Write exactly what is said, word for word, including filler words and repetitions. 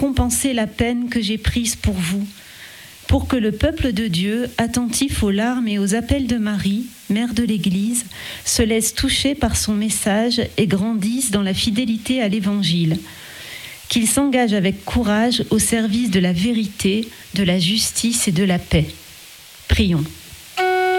compenser la peine que j'ai prise pour vous, pour que le peuple de Dieu, attentif aux larmes et aux appels de Marie, mère de l'Église, se laisse toucher par son message et grandisse dans la fidélité à l'Évangile, qu'il s'engage avec courage au service de la vérité, de la justice et de la paix. Prions.